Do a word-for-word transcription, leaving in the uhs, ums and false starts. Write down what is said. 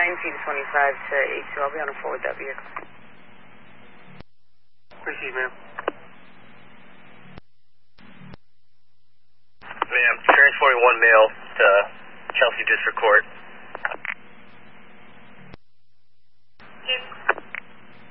nineteen twenty-five to eight two. I'll be on a four with that vehicle. Receive, ma'am. Ma'am, transferring one male to Chelsea District Court.